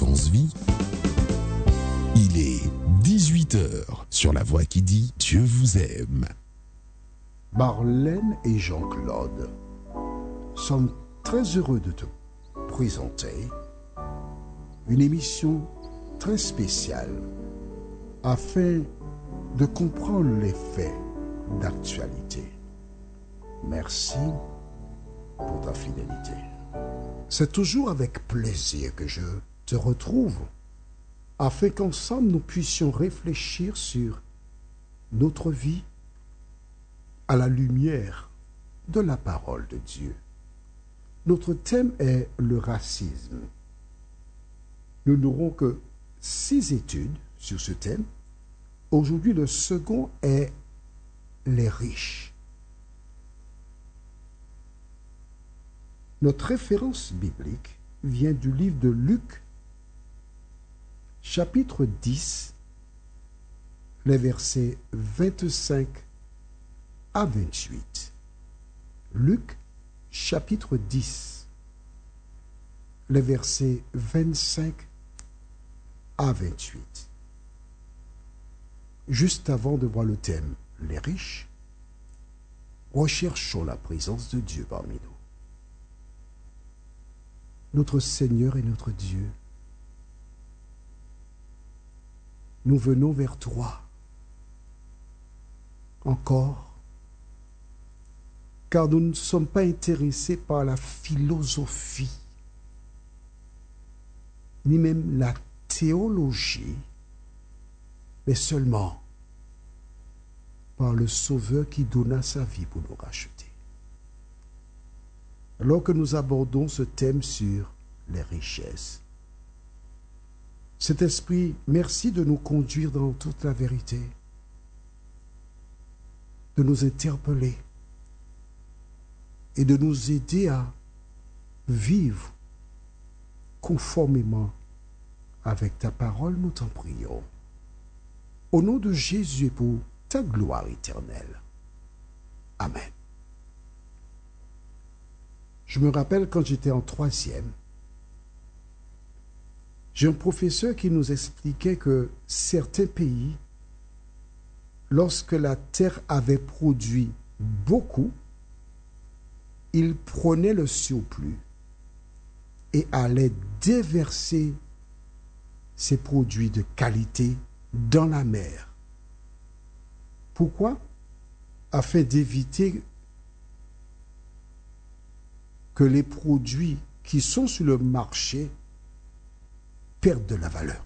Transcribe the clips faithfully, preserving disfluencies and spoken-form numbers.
Fréquence Vie. Il est dix-huit heures sur la voix qui dit Dieu vous aime. Marlène et Jean-Claude sommes très heureux de te présenter une émission très spéciale afin de comprendre les faits d'actualité. Merci pour ta fidélité. C'est toujours avec plaisir que je te retrouve afin qu'ensemble nous puissions réfléchir sur notre vie à la lumière de la parole de Dieu. Notre thème est le racisme. Nous n'aurons que six études sur ce thème. Aujourd'hui, le second est les riches. Notre référence biblique vient du livre de Luc, chapitre dix, les versets vingt-cinq à vingt-huit. Luc, chapitre dix, les versets vingt-cinq à vingt-huit. Juste avant de voir le thème « Les riches », recherchons la présence de Dieu parmi nous. Notre Seigneur et notre Dieu, nous venons vers toi encore, car nous ne sommes pas intéressés par la philosophie, ni même la théologie, mais seulement par le Sauveur qui donna sa vie pour nous racheter. Alors que nous abordons ce thème sur les richesses, cet esprit, merci de nous conduire dans toute la vérité, de nous interpeller et de nous aider à vivre conformément avec ta parole, nous t'en prions. Au nom de Jésus et pour ta gloire éternelle. Amen. Je me rappelle quand j'étais en troisième, j'ai un professeur qui nous expliquait que certains pays, lorsque la terre avait produit beaucoup, ils prenaient le surplus et allaient déverser ces produits de qualité dans la mer. Pourquoi? Afin d'éviter que les produits qui sont sur le marché perdent de la valeur.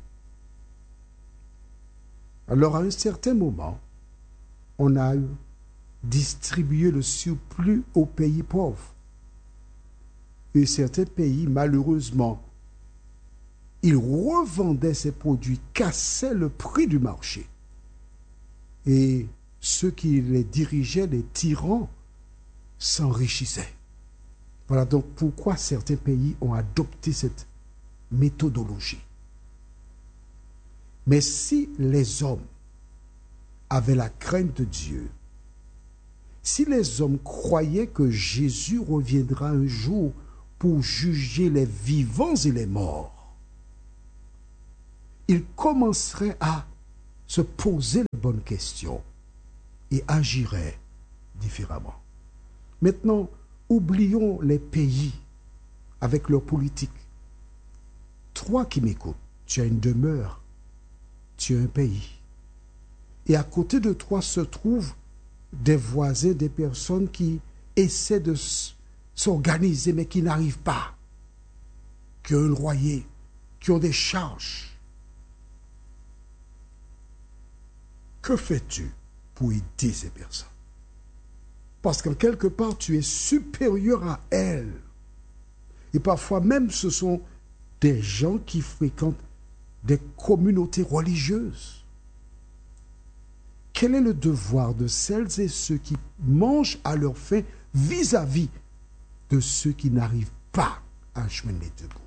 Alors à un certain moment, on a distribué le surplus aux pays pauvres. Et certains pays, malheureusement, ils revendaient ces produits, cassaient le prix du marché. Et ceux qui les dirigeaient, les tyrans, s'enrichissaient. Voilà donc pourquoi certains pays ont adopté cette méthodologie. Mais si les hommes avaient la crainte de Dieu, si les hommes croyaient que Jésus reviendra un jour pour juger les vivants et les morts, ils commenceraient à se poser les bonnes questions et agiraient différemment. Maintenant, oublions les pays avec leur politique. Toi qui m'écoutes, tu as une demeure, tu as un pays. Et à côté de toi se trouvent des voisins, des personnes qui essaient de s'organiser mais qui n'arrivent pas, qui ont un loyer, qui ont des charges. Que fais-tu pour aider ces personnes? Parce qu'en quelque part, tu es supérieur à elles. Et parfois même, ce sont des gens qui fréquentent des communautés religieuses. Quel est le devoir de celles et ceux qui mangent à leur faim vis-à-vis de ceux qui n'arrivent pas à cheminer debout?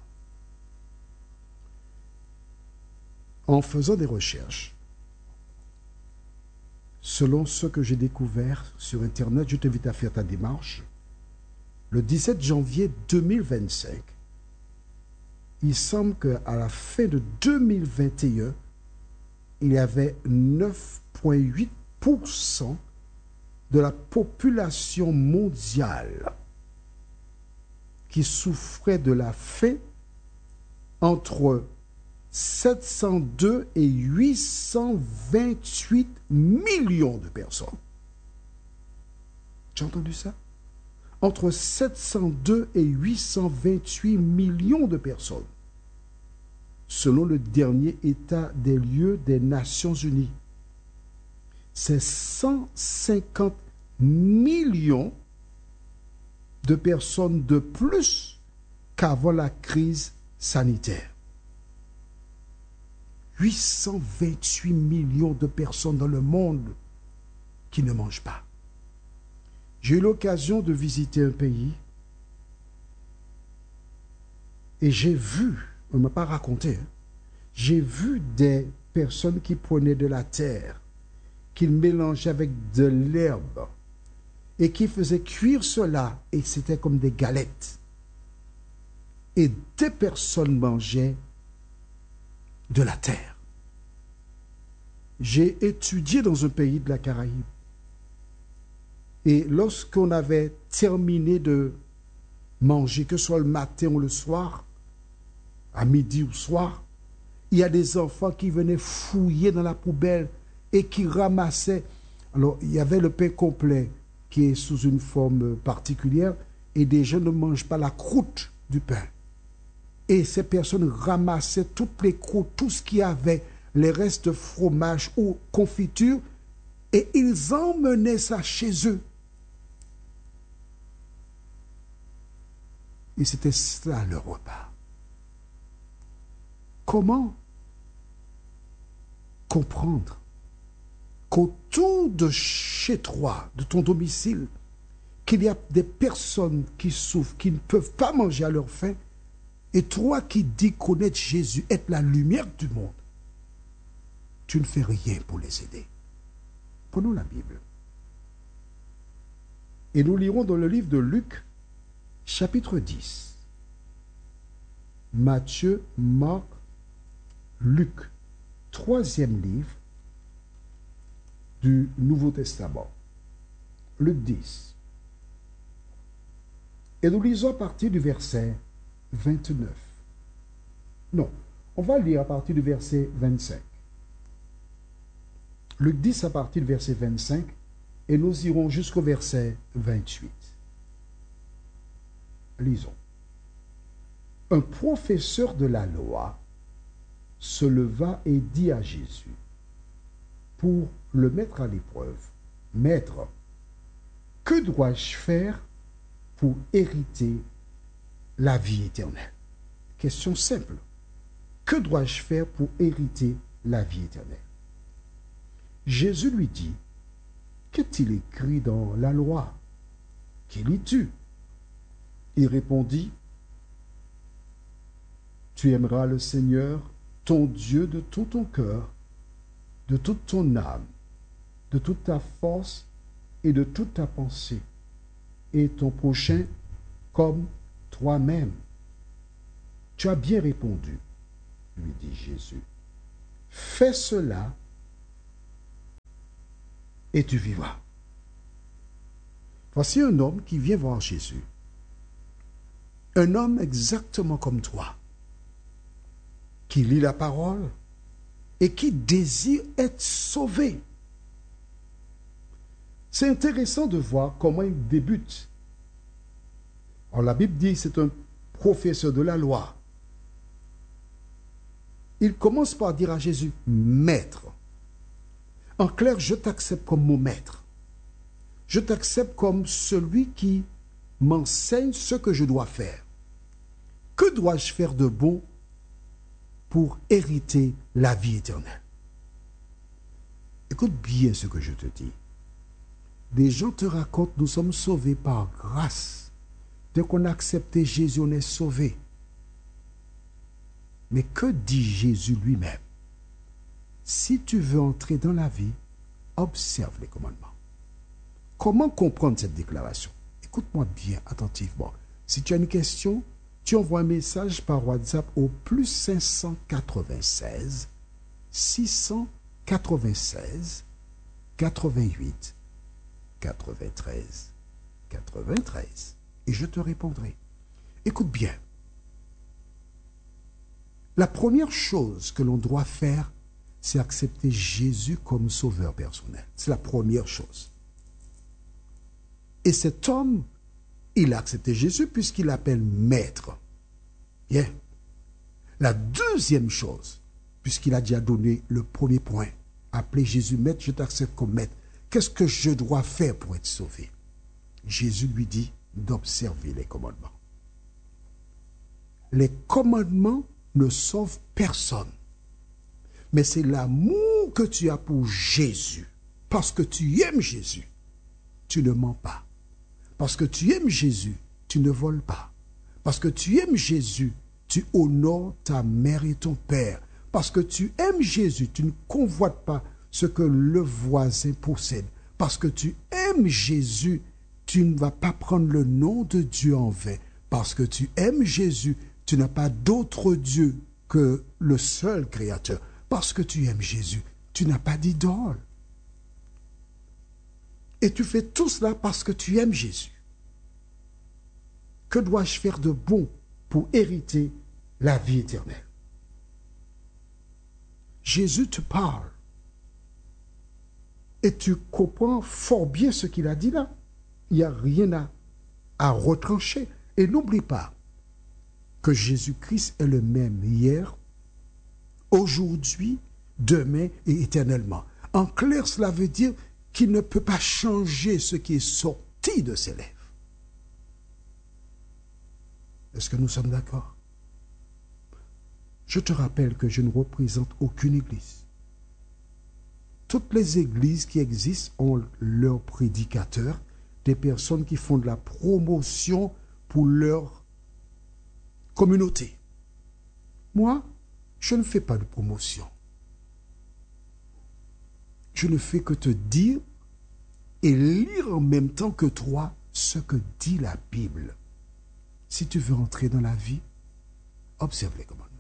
En faisant des recherches, selon ce que j'ai découvert sur Internet, je t'invite à faire ta démarche. Le dix-sept janvier deux mille vingt-cinq, il semble qu'à la fin de deux mille vingt et un, il y avait neuf virgule huit pour cent de la population mondiale qui souffrait de la faim, entre sept cent deux et huit cent vingt-huit millions de personnes. J'ai entendu ça? Entre sept cent deux et huit cent vingt-huit millions de personnes, selon le dernier état des lieux des Nations Unies. C'est cent cinquante millions de personnes de plus qu'avant la crise sanitaire. huit cent vingt-huit millions de personnes dans le monde qui ne mangent pas. J'ai eu l'occasion de visiter un pays et j'ai vu, on ne m'a pas raconté, hein, j'ai vu des personnes qui prenaient de la terre, qu'ils mélangeaient avec de l'herbe et qui faisaient cuire cela et c'était comme des galettes. Et des personnes mangeaient de la terre. J'ai étudié dans un pays de la Caraïbe. Et lorsqu'on avait terminé de manger, que ce soit le matin ou le soir, à midi ou soir, il y a des enfants qui venaient fouiller dans la poubelle et qui ramassaient. Alors, il y avait le pain complet qui est sous une forme particulière et des gens ne mangent pas la croûte du pain. Et ces personnes ramassaient toutes les croûtes, tout ce qu'il y avait, les restes de fromage ou confiture, et ils emmenaient ça chez eux. Et c'était cela leur repas. Comment comprendre qu'autour de chez toi, de ton domicile, qu'il y a des personnes qui souffrent, qui ne peuvent pas manger à leur faim, et toi qui dis connaître Jésus, être la lumière du monde, tu ne fais rien pour les aider. Prenons la Bible. Et nous lirons dans le livre de Luc, chapitre dix. Matthieu, Marc, Luc, troisième livre du Nouveau Testament. Luc dix. Et nous lisons à partir du verset vingt-neuf. Non, on va lire à partir du verset vingt-cinq. Luc dix à partir du verset vingt-cinq et nous irons jusqu'au verset vingt-huit. Lisons. Un professeur de la loi se leva et dit à Jésus, pour le mettre à l'épreuve, « Maître, que dois-je faire pour hériter la vie éternelle ?» Question simple. Que dois-je faire pour hériter la vie éternelle? Jésus lui dit, qu'est-il écrit dans la loi? Qu'y lis-tu? Il répondit, tu aimeras le Seigneur, ton Dieu, de tout ton cœur, de toute ton âme, de toute ta force et de toute ta pensée, et ton prochain comme toi-même. Tu as bien répondu, lui dit Jésus. Fais cela et tu vivras. Voici un homme qui vient voir Jésus. Un homme exactement comme toi, qui lit la parole et qui désire être sauvé. C'est intéressant de voir comment il débute. Alors la Bible dit que c'est un professeur de la loi. Il commence par dire à Jésus, « Maître ». En clair, je t'accepte comme mon maître. Je t'accepte comme celui qui m'enseigne ce que je dois faire. Que dois-je faire de bon pour hériter la vie éternelle? Écoute bien ce que je te dis. Des gens te racontent, nous sommes sauvés par grâce. Dès qu'on a accepté Jésus, on est sauvé. Mais que dit Jésus lui-même? Si tu veux entrer dans la vie, observe les commandements. Comment comprendre cette déclaration? Écoute-moi bien attentivement. Si tu as une question, tu envoies un message par WhatsApp au plus cinq cent quatre-vingt-seize, six cent quatre-vingt-seize, quatre-vingt-huit, quatre-vingt-treize, quatre-vingt-treize. Et je te répondrai. Écoute bien. La première chose que l'on doit faire, c'est accepter Jésus comme sauveur personnel. C'est la première chose. Et cet homme, il a accepté Jésus puisqu'il l'appelle maître. Yeah. La deuxième chose, puisqu'il a déjà donné le premier point, appeler Jésus maître, je t'accepte comme maître. Qu'est-ce que je dois faire pour être sauvé? Jésus lui dit d'observer les commandements. Les commandements ne sauvent personne. Mais c'est l'amour que tu as pour Jésus. Parce que tu aimes Jésus, tu ne mens pas. Parce que tu aimes Jésus, tu ne voles pas. Parce que tu aimes Jésus, tu honores ta mère et ton père. Parce que tu aimes Jésus, tu ne convoites pas ce que le voisin possède. Parce que tu aimes Jésus, tu ne vas pas prendre le nom de Dieu en vain. Parce que tu aimes Jésus, tu n'as pas d'autre Dieu que le seul Créateur. Parce que tu aimes Jésus, tu n'as pas d'idole. Et tu fais tout cela parce que tu aimes Jésus. Que dois-je faire de bon pour hériter la vie éternelle? Jésus te parle. Et tu comprends fort bien ce qu'il a dit là. Il n'y a rien à, à retrancher. Et n'oublie pas que Jésus-Christ est le même hier, aujourd'hui, demain et éternellement. En clair, cela veut dire qu'il ne peut pas changer ce qui est sorti de ses lèvres. Est-ce que nous sommes d'accord? Je te rappelle que je ne représente aucune église. Toutes les églises qui existent ont leurs prédicateurs, des personnes qui font de la promotion pour leur communauté. Moi, je ne fais pas de promotion. Je ne fais que te dire et lire en même temps que toi ce que dit la Bible. Si tu veux entrer dans la vie, observe les commandements.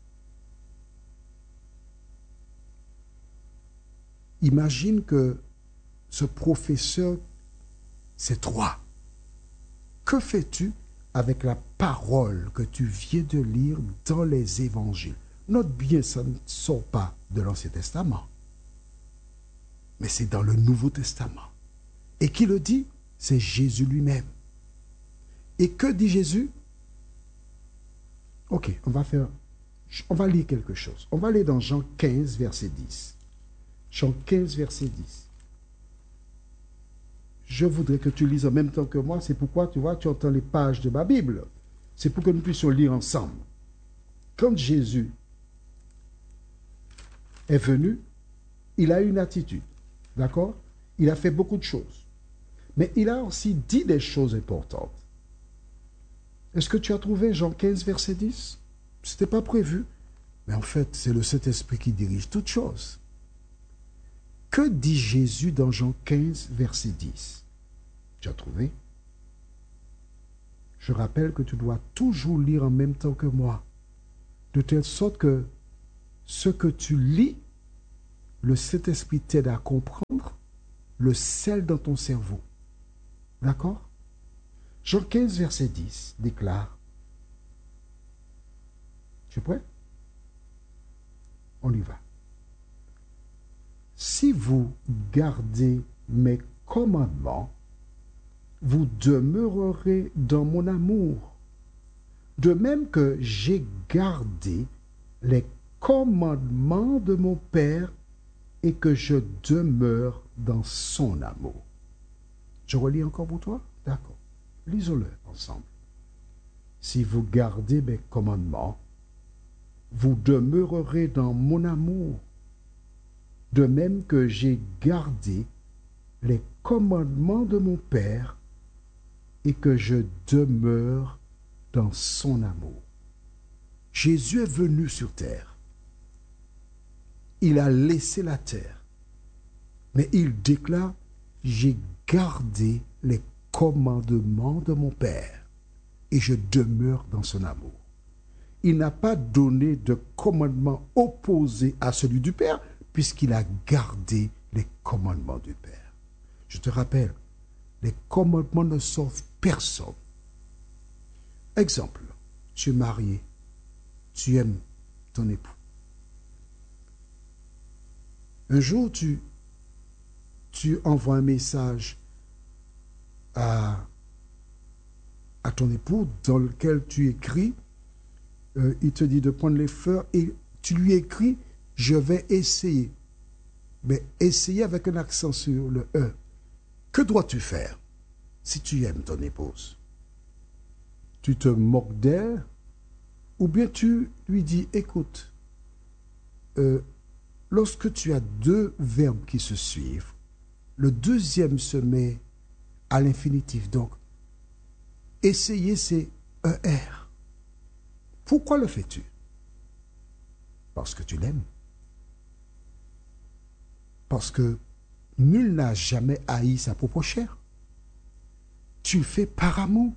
Imagine que ce professeur, c'est toi. Que fais-tu avec la parole que tu viens de lire dans les évangiles? Note bien, ça ne sort pas de l'Ancien Testament, mais c'est dans le Nouveau Testament. Et qui le dit? C'est Jésus lui-même. Et que dit Jésus? Ok, on va faire, on va lire quelque chose. On va aller dans Jean quinze, verset dix. Jean quinze, verset dix. Je voudrais que tu lises en même temps que moi. C'est pourquoi, tu vois, tu entends les pages de ma Bible. C'est pour que nous puissions lire ensemble. Quand Jésus est venu, il a eu une attitude. D'accord? Il a fait beaucoup de choses. Mais il a aussi dit des choses importantes. Est-ce que tu as trouvé Jean quinze, verset dix? Ce n'était pas prévu. Mais en fait, c'est le Saint-Esprit qui dirige toutes choses. Que dit Jésus dans Jean quinze, verset dix? Tu as trouvé? Je rappelle que tu dois toujours lire en même temps que moi, de telle sorte que ce que tu lis, le Saint-Esprit t'aide à comprendre, le scelle dans ton cerveau. D'accord? Jean quinze, verset dix déclare. Tu es prêt? On y va. Si vous gardez mes commandements, vous demeurerez dans mon amour, de même que j'ai gardé les commandements de mon Père et que je demeure dans son amour. Je relis encore pour toi? D'accord. Lisons-le ensemble. Si vous gardez mes commandements, vous demeurerez dans mon amour, de même que j'ai gardé les commandements de mon Père et que je demeure dans son amour. Jésus est venu sur terre. Il a laissé la terre. Mais il déclare, j'ai gardé les commandements de mon Père. et je demeure dans son amour. Il n'a pas donné de commandement opposé à celui du Père, puisqu'il a gardé les commandements du Père. Je te rappelle, les commandements ne sauvent personne. Exemple, tu es marié, tu aimes ton époux. Un jour, tu, tu envoies un message à, à ton époux dans lequel tu écris, euh, il te dit de prendre les fleurs et tu lui écris, je vais essayer. Mais essayer avec un accent sur le E. Que dois-tu faire si tu aimes ton épouse? Tu te moques d'elle ou bien tu lui dis, écoute, euh, lorsque tu as deux verbes qui se suivent, le deuxième se met à l'infinitif. Donc, essayer, c'est E R. Pourquoi le fais-tu? Parce que tu l'aimes. Parce que nul n'a jamais haï sa propre chair. Tu le fais par amour.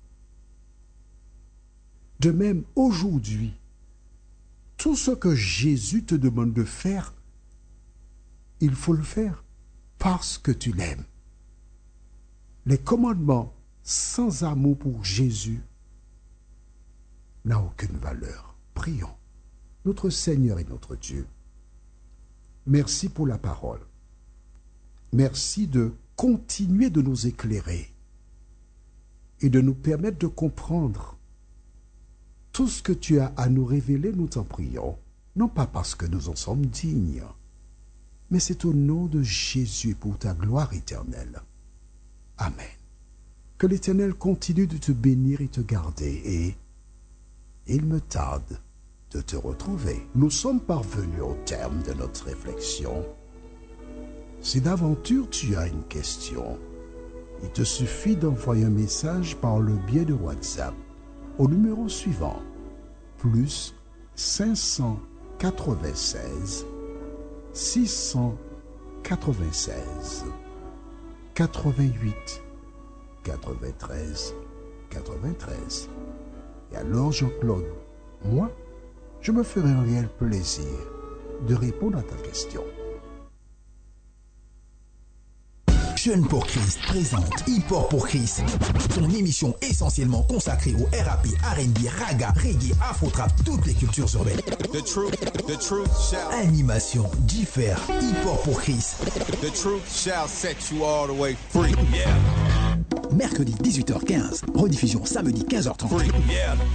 De même, aujourd'hui, tout ce que Jésus te demande de faire, il faut le faire parce que tu l'aimes. Les commandements sans amour pour Jésus n'ont aucune valeur. Prions. Notre Seigneur et notre Dieu, merci pour la parole. Merci de continuer de nous éclairer et de nous permettre de comprendre tout ce que tu as à nous révéler, nous t'en prions, non pas parce que nous en sommes dignes, mais c'est au nom de Jésus pour ta gloire éternelle. Amen. Que l'Éternel continue de te bénir et te garder, et il me tarde de te retrouver. Nous sommes parvenus au terme de notre réflexion. Si d'aventure tu as une question, il te suffit d'envoyer un message par le biais de WhatsApp au numéro suivant, plus cinq cent quatre-vingt-seize, six cent quatre-vingt-seize, quatre-vingt-huit, quatre-vingt-treize, quatre-vingt-treize. Et alors, Jean-Claude, moi, je me ferai un réel plaisir de répondre à ta question. Jeunes pour Christ présente Hip-Hop pour Christ, ton émission essentiellement consacrée au R A P, R and B, raga, reggae, afro-trap, toutes les cultures urbaines. The truth, the truth shall... Animation, diffère, Hip-Hop pour Christ. The truth shall set you all the way free. Yeah. Mercredi dix-huit heures quinze, rediffusion samedi quinze heures trente. Free. Yeah.